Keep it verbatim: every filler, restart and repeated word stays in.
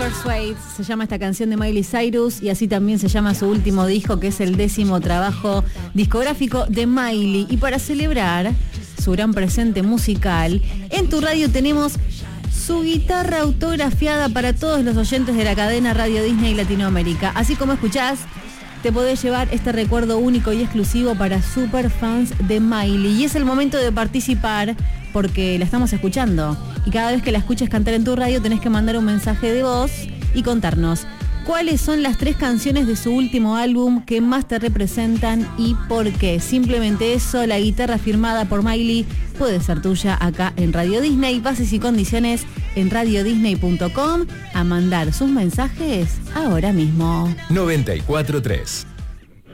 Persuade se llama esta canción de Miley Cyrus y así también se llama su último disco, que es el décimo trabajo discográfico de Miley. Y para celebrar su gran presente musical, en tu radio tenemos su guitarra autografiada para todos los oyentes de la cadena Radio Disney Latinoamérica. Así como escuchás, te podés llevar este recuerdo único y exclusivo para superfans de Miley. Y es el momento de participar porque la estamos escuchando. Y cada vez que la escuches cantar en tu radio tenés que mandar un mensaje de voz y contarnos cuáles son las tres canciones de su último álbum que más te representan y por qué. Simplemente eso, la guitarra firmada por Miley puede ser tuya acá en Radio Disney. Bases y condiciones en radio disney punto com. A mandar sus mensajes ahora mismo. noventa y cuatro punto tres